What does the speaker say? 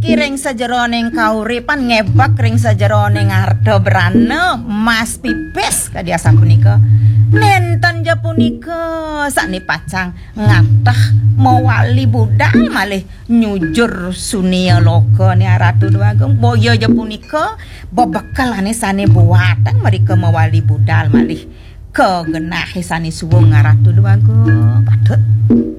iki ring sajeroning kauripan ngebak ring sajeroning arda brana Mas Pipis kadya sapunika nenten ja punika sakni pacang ngatah mawali budal malih nyujur sunia loka ni Ratu Dwagung boyo ja punika bebekalane sane buatan mereka mawali budal malih kegenahe sane suwung Ratu Dwagung. Padut